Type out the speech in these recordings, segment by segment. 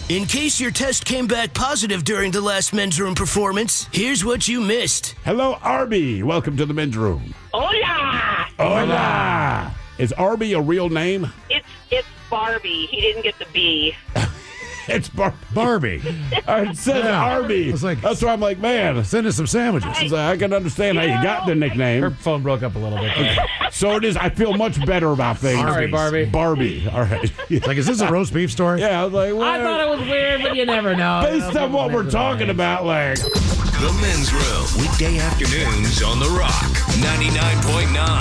In case your test came back positive during the last men's room performance, here's what you missed. Hello, Arby. Welcome to the men's room. Hola! Hola! Is Arby a real name? It's Barbie. He didn't get the B. It's Barbie. It says Arby. It's like, that's why I'm like, man. Send us some sandwiches. I can understand how you got the nickname. Her phone broke up a little bit. So it is. I feel much better about things. Sorry, Barbie. Barbie. All right. It's like, is this a roast beef story? Yeah, I was like, well, I thought it was weird, but you never know. based on what we're talking about, like. The Men's Room, weekday afternoons on The Rock, 99.9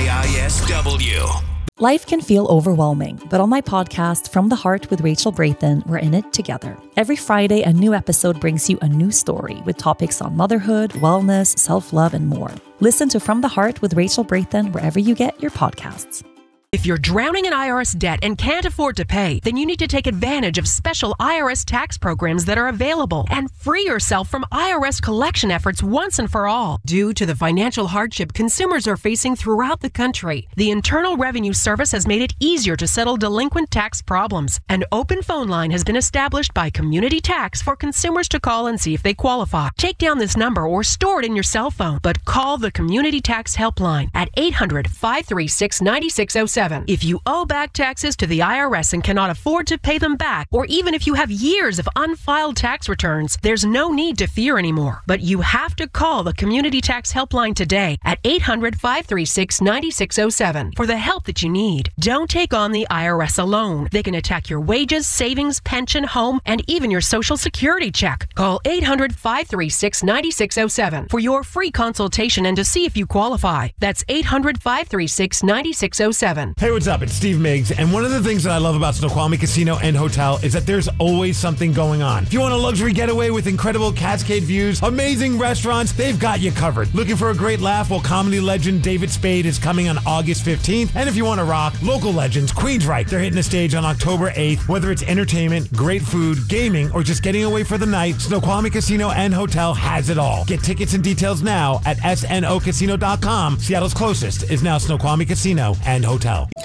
KISW. Life can feel overwhelming, but on my podcast, From the Heart with Rachel Brathen, we're in it together. Every Friday, a new episode brings you a new story with topics on motherhood, wellness, self-love, and more. Listen to From the Heart with Rachel Brathen wherever you get your podcasts. If you're drowning in IRS debt and can't afford to pay, then you need to take advantage of special IRS tax programs that are available and free yourself from IRS collection efforts once and for all. Due to the financial hardship consumers are facing throughout the country, the Internal Revenue Service has made it easier to settle delinquent tax problems. An open phone line has been established by Community Tax for consumers to call and see if they qualify. Take down this number or store it in your cell phone, but call the Community Tax Helpline at 800-536-9607. If you owe back taxes to the IRS and cannot afford to pay them back, or even if you have years of unfiled tax returns, there's no need to fear anymore. But you have to call the Community Tax Helpline today at 800-536-9607 for the help that you need. Don't take on the IRS alone. They can attack your wages, savings, pension, home, and even your Social Security check. Call 800-536-9607 for your free consultation and to see if you qualify. That's 800-536-9607. Hey, what's up? It's Steve Miggs, and one of the things that I love about Snoqualmie Casino and Hotel is that there's always something going on. If you want a luxury getaway with incredible Cascade views, amazing restaurants, they've got you covered. Looking for a great laugh? Well, comedy legend David Spade is coming on August 15th, and if you want to rock, local legends Queensryche, they're hitting the stage on October 8th. Whether it's entertainment, great food, gaming, or just getting away for the night, Snoqualmie Casino and Hotel has it all. Get tickets and details now at snocasino.com. Seattle's closest is now Snoqualmie Casino and Hotel.